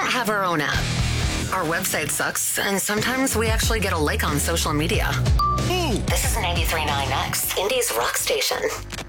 don't have our own app. Our website sucks, and sometimes we actually get a like on social media. This is 93.9X, Indy's rock station.